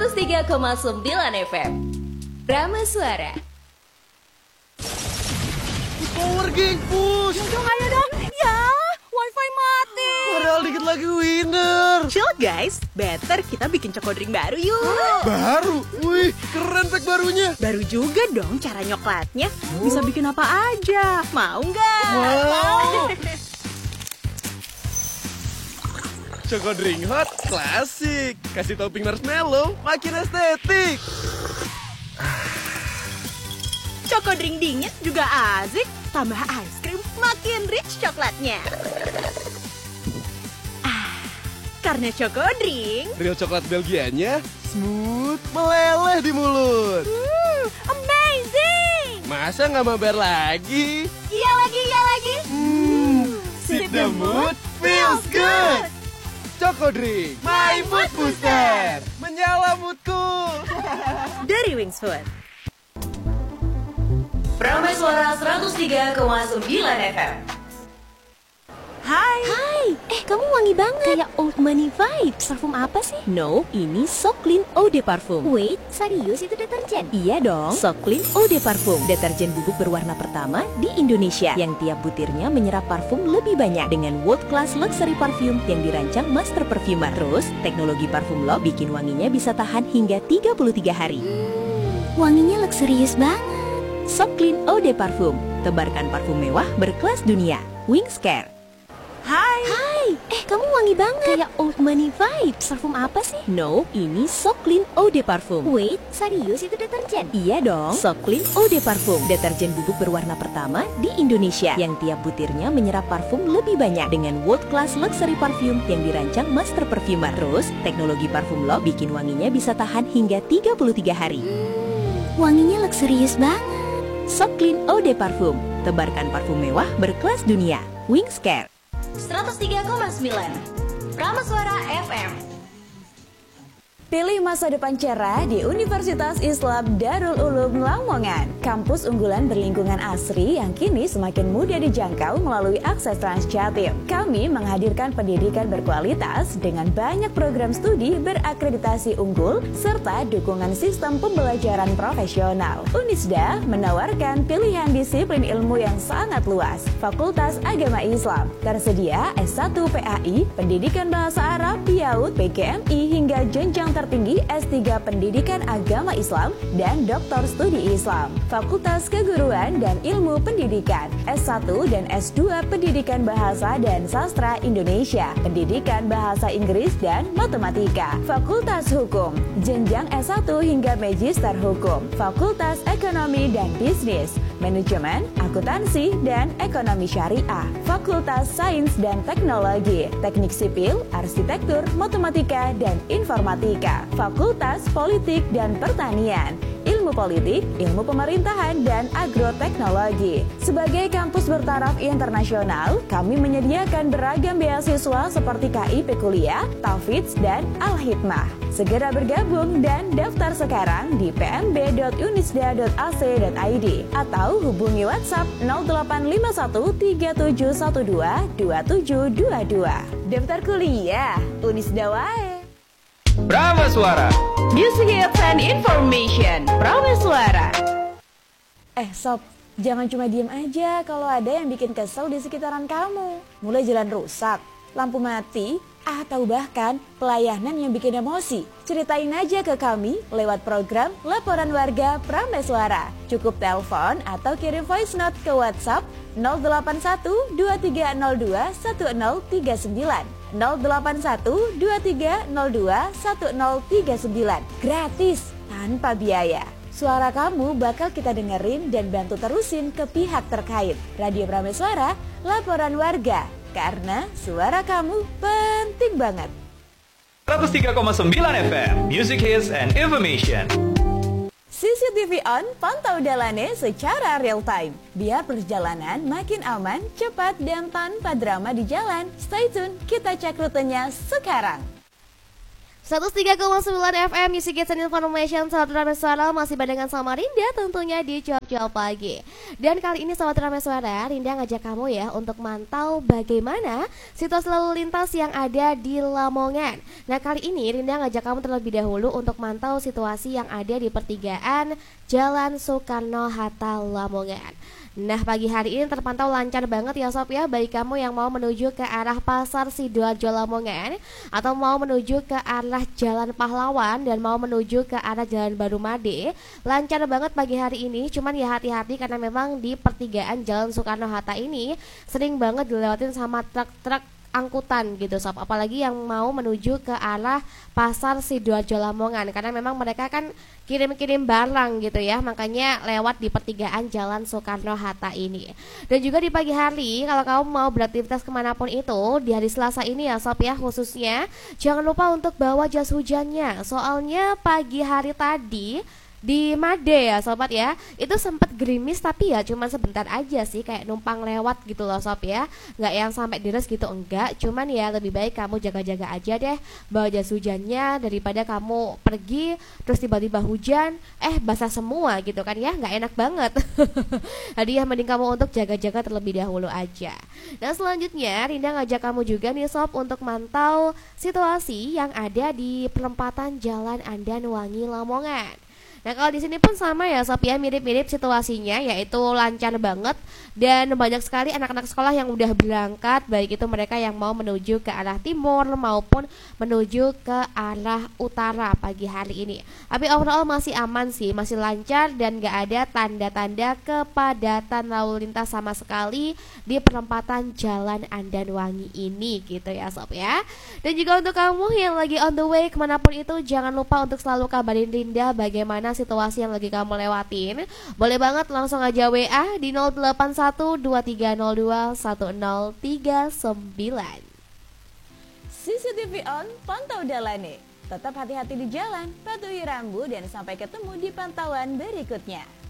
103,9 FM Rama Suara. Power Gang, push! Dong, ayo dong. Ya, wifi mati. Padahal dikit lagi winner. Chill guys, better kita bikin choco drink baru yuk. Baru? Wih, keren pack barunya. Baru juga dong cara nyoklatnya. Bisa bikin apa aja. Mau nggak? Wow. Choco Drink Hot klasik. Kasih topping marshmallow, makin estetik. Choco drink dingin juga asik. Tambah ice cream, makin rich coklatnya. Karena Choco Drink Real coklat Belgianya, smooth, meleleh di mulut. amazing. Masa nggak mabar lagi? Iya lagi. Sip the mood, feels good. Choco Drink, my mood booster. Menyala moodku. Dari Wings Food. Rama Suara 103,9 FM. Hai, kamu wangi banget. Kayak old money vibes. Parfum apa sih? No, ini So Clean Eau de Parfum. Wait, serius itu deterjen? Iya dong, So Clean Eau de Parfum. Deterjen bubuk berwarna pertama di Indonesia yang tiap butirnya menyerap parfum lebih banyak dengan world class luxury parfum yang dirancang master perfumer. Terus, teknologi parfum lock bikin wanginya bisa tahan hingga 33 hari. Wanginya luxurious banget. So Clean Eau de Parfum. Tebarkan parfum mewah berkelas dunia. Wings Care. Hai, kamu wangi banget. Kayak old money vibes. Parfum apa sih? No, ini So Clean Eau de Parfum. Wait, serius itu deterjen? Iya dong, So Clean Eau de Parfum. Deterjen bubuk berwarna pertama di Indonesia yang tiap butirnya menyerap parfum lebih banyak dengan world class luxury parfum yang dirancang master perfumer. Terus, teknologi parfum lock bikin wanginya bisa tahan hingga 33 hari. Wanginya luxurious banget. So Clean Eau de Parfum. Tebarkan parfum mewah berkelas dunia. Wings Care. 103,9 Rama Suara FM. Pilih masa depan cerah di Universitas Islam Darul Ulum Lamongan. Kampus unggulan berlingkungan asri yang kini semakin mudah dijangkau melalui akses Transjatim. Kami menghadirkan pendidikan berkualitas dengan banyak program studi berakreditasi unggul serta dukungan sistem pembelajaran profesional. Unisda menawarkan pilihan disiplin ilmu yang sangat luas. Fakultas Agama Islam tersedia S1 PAI, Pendidikan Bahasa Arab, PIAUD, PGMI hingga jenjang tertinggi S3 Pendidikan Agama Islam dan Doktor Studi Islam. Fakultas Keguruan dan Ilmu Pendidikan S1 dan S2 Pendidikan Bahasa dan Sastra Indonesia, Pendidikan Bahasa Inggris dan Matematika. Fakultas Hukum, jenjang S1 hingga Magister Hukum. Fakultas Ekonomi dan Bisnis, Manajemen, Akuntansi, dan Ekonomi Syariah. Fakultas Sains dan Teknologi, Teknik Sipil, Arsitektur, Matematika, dan Informatika. Fakultas Politik dan Pertanian, Ilmu Politik, Ilmu Pemerintahan, dan Agroteknologi. Sebagai kampus bertaraf internasional, kami menyediakan beragam beasiswa seperti KIP Kuliah, Tafidz, dan Al-Hikmah. Segera bergabung dan daftar sekarang di pmb.unisda.ac.id atau hubungi WhatsApp 085137122722. Daftar kuliah, Unisda wae. Rama Suara. Music Hits and Information. Rama Suara. Sob, jangan cuma diem aja kalau ada yang bikin kesel di sekitaran kamu. Mulai jalan rusak, lampu mati, atau bahkan pelayanan yang bikin emosi. Ceritain aja ke kami lewat program Laporan Warga Prameswara. Cukup telepon atau kirim voice note ke WhatsApp 081 2302 1039. 081 2302 1039. Gratis, tanpa biaya. Suara kamu bakal kita dengerin dan bantu terusin ke pihak terkait. Radio Prameswara, Laporan Warga. Karena suara kamu penting banget. 103,9 FM, Music Hits and Information. CCTV on, pantau dalannya secara real time. Biar perjalanan makin aman, cepat, dan tanpa drama di jalan. Stay tune, kita cek rutenya sekarang. 103,9 FM Music Hits and Information. Sahabat Ramai Suara masih barengan sama Rinda tentunya di Cuap-Cuap Pagi. Dan kali ini sahabat Ramai Suara, Rinda ngajak kamu ya untuk mantau bagaimana situasi lalu lintas yang ada di Lamongan. Nah kali ini Rinda ngajak kamu terlebih dahulu untuk mantau situasi yang ada di pertigaan Jalan Soekarno-Hatta Lamongan. Nah pagi hari ini terpantau lancar banget ya sob ya, bagi kamu yang mau menuju ke arah Pasar Sidoarjo Lamongan, atau mau menuju ke arah Jalan Pahlawan, dan mau menuju ke arah Jalan Baru Made. Lancar banget pagi hari ini, cuman ya hati-hati karena memang di pertigaan Jalan Soekarno-Hatta ini sering banget dilewatin sama truk-truk angkutan gitu sob, apalagi yang mau menuju ke arah Pasar Sidoarjo Lamongan, karena memang mereka kan kirim-kirim barang gitu ya, makanya lewat di pertigaan Jalan Soekarno-Hatta ini. Dan juga di pagi hari kalau kamu mau beraktivitas kemanapun itu di hari Selasa ini ya sob ya, khususnya jangan lupa untuk bawa jas hujannya, soalnya pagi hari tadi di Made ya sobat ya, itu sempat gerimis tapi ya cuma sebentar aja sih, kayak numpang lewat gitu loh sob ya, nggak yang sampai deres gitu enggak, cuman ya lebih baik kamu jaga-jaga aja deh, bawa jas hujannya daripada kamu pergi terus tiba-tiba hujan basah semua gitu kan ya, nggak enak banget. Jadi ya mending kamu untuk jaga-jaga terlebih dahulu aja. Dan selanjutnya Rinda ngajak kamu juga nih sob untuk mantau situasi yang ada di perempatan Jalan Andan Wangi Lamongan. Nah kalau di sini pun sama ya sob ya, mirip-mirip situasinya, yaitu lancar banget dan banyak sekali anak-anak sekolah yang udah berangkat, baik itu mereka yang mau menuju ke arah timur maupun menuju ke arah utara pagi hari ini. Tapi overall masih aman sih, masih lancar dan gak ada tanda-tanda kepadatan lalu lintas sama sekali di perempatan Jalan Andan Wangi ini gitu ya sob ya. Dan juga untuk kamu yang lagi on the way kemanapun itu, jangan lupa untuk selalu kabarin Rinda bagaimana situasi yang lagi kamu lewatin. Boleh banget langsung aja WA di 081230210039. CCTV on, pantau dalane. Tetap hati-hati di jalan, patuhi rambu dan sampai ketemu di pantauan berikutnya.